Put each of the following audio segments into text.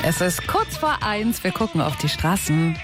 Es ist kurz vor 1. Wir gucken auf die Straßen.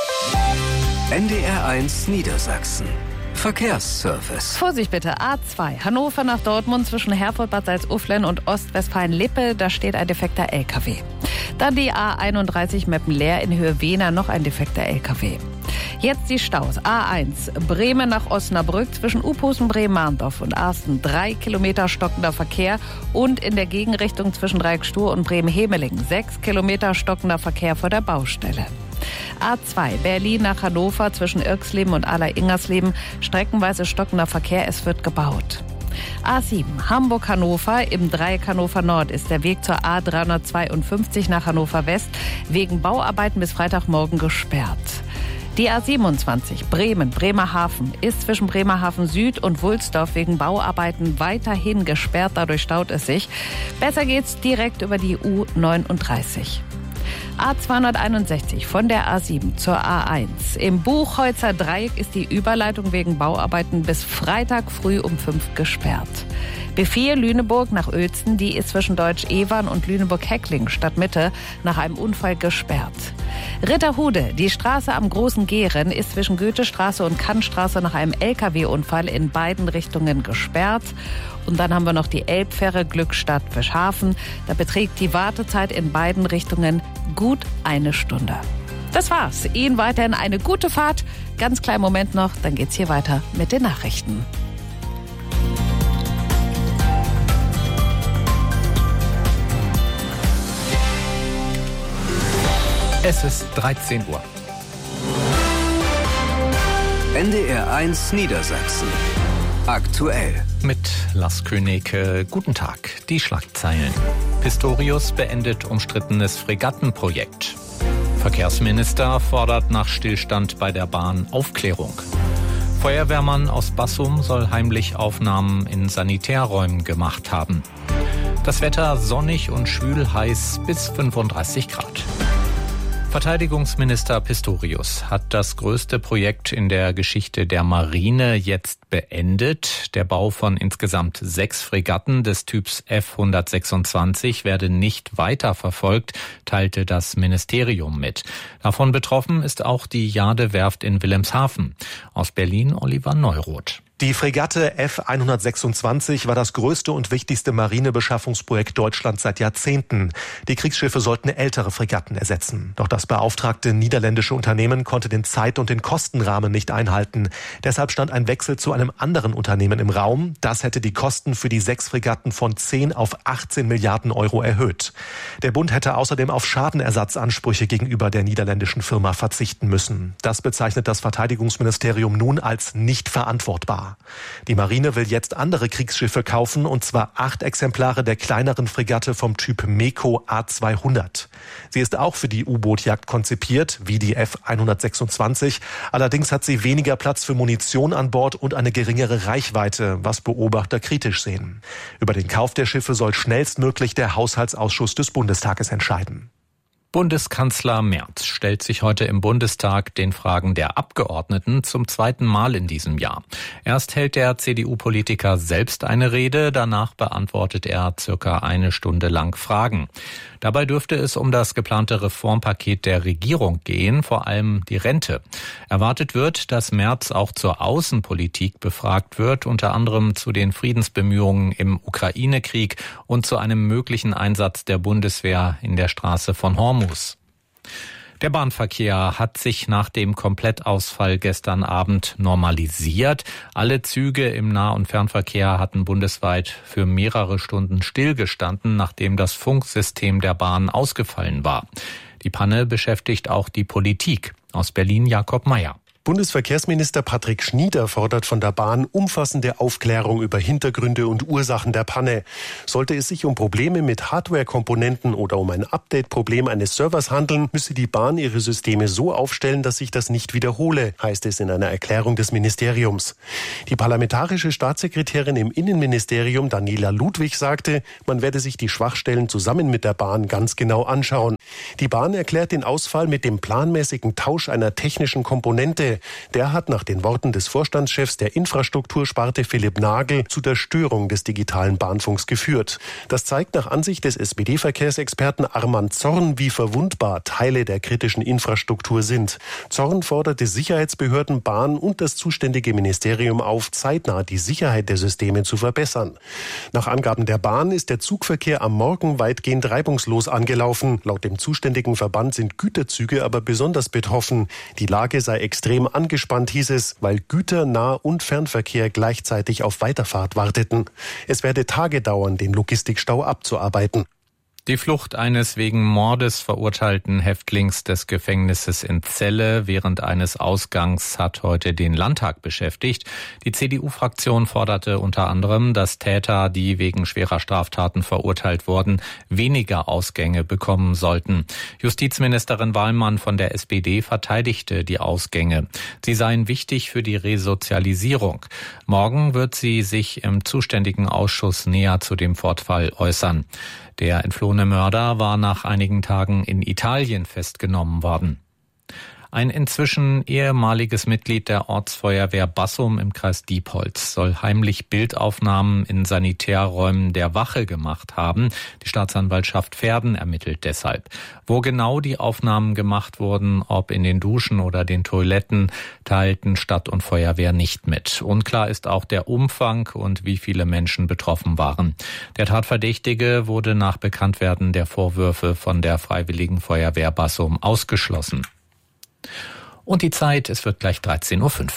NDR1 Niedersachsen. Verkehrsservice. Vorsicht bitte, A2. Hannover nach Dortmund zwischen Herford, Bad Salzuflen und Ostwestfalen-Lippe. Da steht ein defekter LKW. Dann die A31 Meppen-Leer in Höhe Wehner, noch ein defekter LKW. Jetzt die Staus. A1 Bremen nach Osnabrück zwischen Uphusen, Bremen-Mahndorf und Arsten. 3 Kilometer stockender Verkehr und in der Gegenrichtung zwischen Dreieckstuhr und Bremen-Hemeling. 6 Kilometer stockender Verkehr vor der Baustelle. A2 Berlin nach Hannover zwischen Irxleben und Aller-Ingersleben. Streckenweise stockender Verkehr, es wird gebaut. A7 Hamburg-Hannover. Im Dreieck Hannover Nord ist der Weg zur A352 nach Hannover West wegen Bauarbeiten bis Freitagmorgen gesperrt. Die A27 Bremen-Bremerhaven ist zwischen Bremerhaven Süd und Wulsdorf wegen Bauarbeiten weiterhin gesperrt. Dadurch staut es sich. Besser geht's direkt über die U39. A261 von der A7 zur A1. Im Buchholzer Dreieck ist die Überleitung wegen Bauarbeiten bis Freitag früh um 5 gesperrt. B4 Lüneburg nach Uelzen, die ist zwischen Deutsch-Evern und Lüneburg-Heckling Stadtmitte nach einem Unfall gesperrt. Ritterhude, die Straße am Großen Gehren, ist zwischen Goethestraße und Kannstraße nach einem LKW-Unfall in beiden Richtungen gesperrt. Und dann haben wir noch die Elbfähre Glückstadt-Fischhafen. Da beträgt die Wartezeit in beiden Richtungen gut 1 Stunde. Das war's. Ihnen weiterhin eine gute Fahrt. Ganz kleinen Moment noch, dann geht's hier weiter mit den Nachrichten. Es ist 13 Uhr. NDR1 Niedersachsen. Aktuell. Mit Lars Königke. Guten Tag. Die Schlagzeilen. Pistorius beendet umstrittenes Fregattenprojekt. Verkehrsminister fordert nach Stillstand bei der Bahn Aufklärung. Feuerwehrmann aus Bassum soll heimlich Aufnahmen in Sanitärräumen gemacht haben. Das Wetter sonnig und schwül heiß bis 35 Grad. Verteidigungsminister Pistorius hat das größte Projekt in der Geschichte der Marine jetzt beendet. Der Bau von insgesamt 6 Fregatten des Typs F-126 werde nicht weiterverfolgt, teilte das Ministerium mit. Davon betroffen ist auch die Jade-Werft in Wilhelmshaven. Aus Berlin Oliver Neuroth. Die Fregatte F-126 war das größte und wichtigste Marinebeschaffungsprojekt Deutschlands seit Jahrzehnten. Die Kriegsschiffe sollten ältere Fregatten ersetzen. Doch das beauftragte niederländische Unternehmen konnte den Zeit- und den Kostenrahmen nicht einhalten. Deshalb stand ein Wechsel zu einem anderen Unternehmen im Raum. Das hätte die Kosten für die 6 Fregatten von 10 auf 18 Milliarden Euro erhöht. Der Bund hätte außerdem auf Schadenersatzansprüche gegenüber der niederländischen Firma verzichten müssen. Das bezeichnet das Verteidigungsministerium nun als nicht verantwortbar. Die Marine will jetzt andere Kriegsschiffe kaufen, und zwar 8 Exemplare der kleineren Fregatte vom Typ MEKO A200. Sie ist auch für die U-Boot-Jagd konzipiert, wie die F-126. Allerdings hat sie weniger Platz für Munition an Bord und eine geringere Reichweite, was Beobachter kritisch sehen. Über den Kauf der Schiffe soll schnellstmöglich der Haushaltsausschuss des Bundestages entscheiden. Bundeskanzler Merz stellt sich heute im Bundestag den Fragen der Abgeordneten zum 2. Mal in diesem Jahr. Erst hält der CDU-Politiker selbst eine Rede, danach beantwortet er circa 1 Stunde lang Fragen. Dabei dürfte es um das geplante Reformpaket der Regierung gehen, vor allem die Rente. Erwartet wird, dass Merz auch zur Außenpolitik befragt wird, unter anderem zu den Friedensbemühungen im Ukraine-Krieg und zu einem möglichen Einsatz der Bundeswehr in der Straße von Hormuz. Der Bahnverkehr hat sich nach dem Komplettausfall gestern Abend normalisiert. Alle Züge im Nah- und Fernverkehr hatten bundesweit für mehrere Stunden stillgestanden, nachdem das Funksystem der Bahn ausgefallen war. Die Panne beschäftigt auch die Politik. Aus Berlin Jakob Mayer. Bundesverkehrsminister Patrick Schnieder fordert von der Bahn umfassende Aufklärung über Hintergründe und Ursachen der Panne. Sollte es sich um Probleme mit Hardware-Komponenten oder um ein Update-Problem eines Servers handeln, müsse die Bahn ihre Systeme so aufstellen, dass sich das nicht wiederhole, heißt es in einer Erklärung des Ministeriums. Die parlamentarische Staatssekretärin im Innenministerium Daniela Ludwig sagte, man werde sich die Schwachstellen zusammen mit der Bahn ganz genau anschauen. Die Bahn erklärt den Ausfall mit dem planmäßigen Tausch einer technischen Komponente. Der hat nach den Worten des Vorstandschefs der Infrastruktursparte Philipp Nagel zu der Störung des digitalen Bahnfunks geführt. Das zeigt nach Ansicht des SPD-Verkehrsexperten Armand Zorn, wie verwundbar Teile der kritischen Infrastruktur sind. Zorn forderte Sicherheitsbehörden, Bahn und das zuständige Ministerium auf, zeitnah die Sicherheit der Systeme zu verbessern. Nach Angaben der Bahn ist der Zugverkehr am Morgen weitgehend reibungslos angelaufen. Laut dem zuständigen Verband sind Güterzüge aber besonders betroffen. Die Lage sei extrem angespannt, hieß es, weil Güter-, Nah- und Fernverkehr gleichzeitig auf Weiterfahrt warteten. Es werde Tage dauern, den Logistikstau abzuarbeiten. Die Flucht eines wegen Mordes verurteilten Häftlings des Gefängnisses in Celle während eines Ausgangs hat heute den Landtag beschäftigt. Die CDU-Fraktion forderte unter anderem, dass Täter, die wegen schwerer Straftaten verurteilt wurden, weniger Ausgänge bekommen sollten. Justizministerin Wahlmann von der SPD verteidigte die Ausgänge. Sie seien wichtig für die Resozialisierung. Morgen wird sie sich im zuständigen Ausschuss näher zu dem Vorfall äußern. Der entflohene Mörder war nach einigen Tagen in Italien festgenommen worden. Ein inzwischen ehemaliges Mitglied der Ortsfeuerwehr Bassum im Kreis Diepholz soll heimlich Bildaufnahmen in Sanitärräumen der Wache gemacht haben. Die Staatsanwaltschaft Verden ermittelt deshalb. Wo genau die Aufnahmen gemacht wurden, ob in den Duschen oder den Toiletten, teilten Stadt und Feuerwehr nicht mit. Unklar ist auch der Umfang und wie viele Menschen betroffen waren. Der Tatverdächtige wurde nach Bekanntwerden der Vorwürfe von der Freiwilligen Feuerwehr Bassum ausgeschlossen. Und die Zeit, es wird gleich 13:05 Uhr.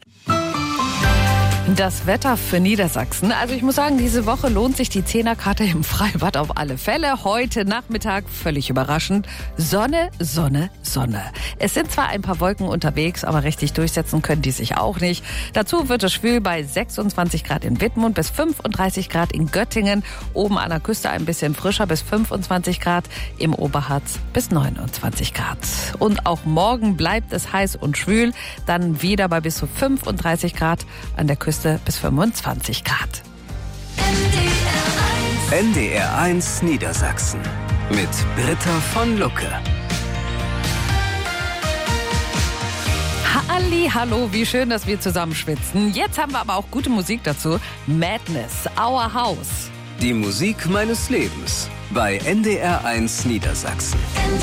Das Wetter für Niedersachsen. Also ich muss sagen, diese Woche lohnt sich die Zehnerkarte im Freibad auf alle Fälle. Heute Nachmittag, völlig überraschend, Sonne, Sonne, Sonne. Es sind zwar ein paar Wolken unterwegs, aber richtig durchsetzen können die sich auch nicht. Dazu wird es schwül bei 26 Grad in Wittmund bis 35 Grad in Göttingen. Oben an der Küste ein bisschen frischer bis 25 Grad. Im Oberharz bis 29 Grad. Und auch morgen bleibt es heiß und schwül. Dann wieder bei bis zu 35 Grad an der Küste bis 25 Grad. NDR 1 Niedersachsen mit Britta von Lucke. Hallo, wie schön, dass wir zusammen schwitzen. Jetzt haben wir aber auch gute Musik dazu. Madness, Our House. Die Musik meines Lebens bei NDR 1 Niedersachsen.